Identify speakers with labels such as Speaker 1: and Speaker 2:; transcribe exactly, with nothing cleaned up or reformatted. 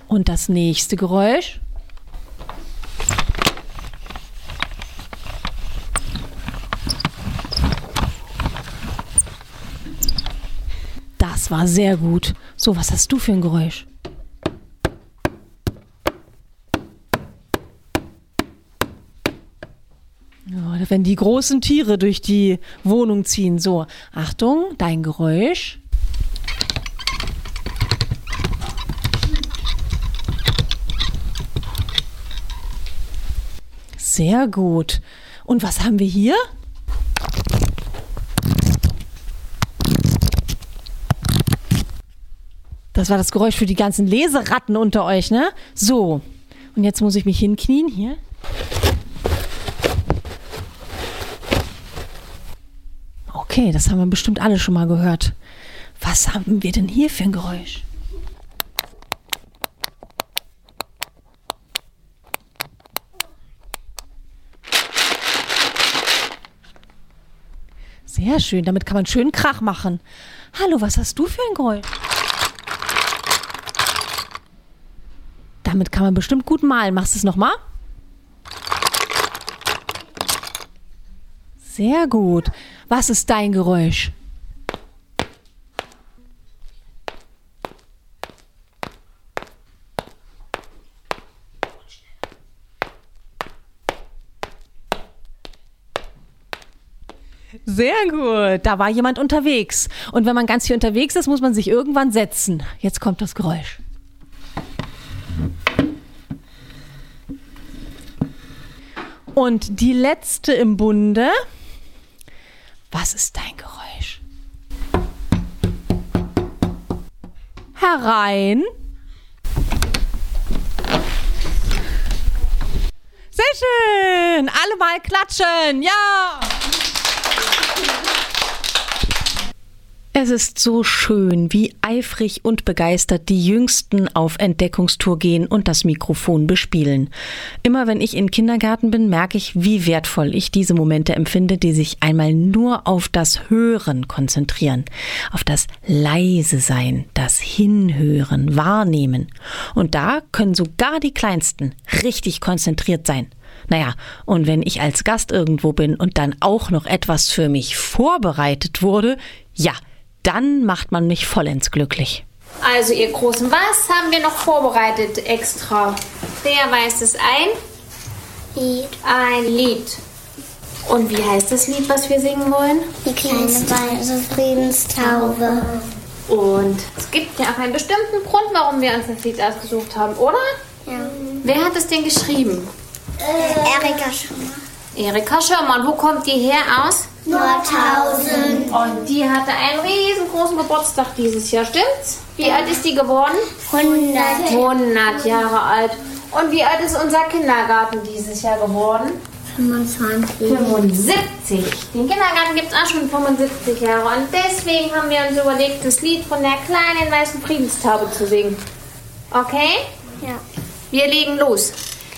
Speaker 1: Und das nächste Geräusch. Das war sehr gut. So, was hast du für ein Geräusch? Ja, wenn die großen Tiere durch die Wohnung ziehen. So, Achtung, dein Geräusch. Sehr gut. Und was haben wir hier? Das war das Geräusch für die ganzen Leseratten unter euch, ne? So, und jetzt muss ich mich hinknien, hier. Okay, das haben wir bestimmt alle schon mal gehört. Was haben wir denn hier für ein Geräusch? Sehr schön, damit kann man schön Krach machen. Hallo, was hast du für ein Geräusch? Damit kann man bestimmt gut malen. Machst du es nochmal? Sehr gut. Was ist dein Geräusch? Sehr gut. Da war jemand unterwegs. Und wenn man ganz viel unterwegs ist, muss man sich irgendwann setzen. Jetzt kommt das Geräusch. Und die letzte im Bunde. Was ist dein Geräusch? Herein. Sehr schön. Alle mal klatschen. Ja. Es ist so schön, wie eifrig und begeistert die Jüngsten auf Entdeckungstour gehen und das Mikrofon bespielen. Immer wenn ich in Kindergarten bin, merke ich, wie wertvoll ich diese Momente empfinde, die sich einmal nur auf das Hören konzentrieren, auf das leise Sein, das Hinhören, Wahrnehmen. Und da können sogar die Kleinsten richtig konzentriert sein. Naja, und wenn ich als Gast irgendwo bin und dann auch noch etwas für mich vorbereitet wurde, ja, dann macht man mich vollends glücklich.
Speaker 2: Also ihr Großen, was haben wir noch vorbereitet extra? Wer weiß es ein?
Speaker 3: Lied.
Speaker 2: Ein Lied. Und wie heißt das Lied, was wir singen wollen?
Speaker 3: Die kleine weiße Friedenstaube.
Speaker 2: Und es gibt ja auch einen bestimmten Grund, warum wir uns das Lied ausgesucht haben, oder?
Speaker 3: Ja.
Speaker 2: Wer hat es denn geschrieben?
Speaker 3: Äh, Erika Schirmer.
Speaker 2: Erika Schirmer. Wo kommt die her aus?
Speaker 3: Nordhausen.
Speaker 2: Und die hatte einen riesengroßen Geburtstag dieses Jahr, stimmt's? Wie alt ist die geworden?
Speaker 3: hundert.
Speaker 2: hundert Jahre alt. Und wie alt ist unser Kindergarten dieses Jahr geworden?
Speaker 3: fünfundzwanzig.
Speaker 2: fünfundsiebzig. Den Kindergarten gibt es auch schon fünfundsiebzig Jahre. Und deswegen haben wir uns überlegt, das Lied von der kleinen weißen Friedenstaube zu singen. Okay?
Speaker 3: Ja.
Speaker 2: Wir legen los.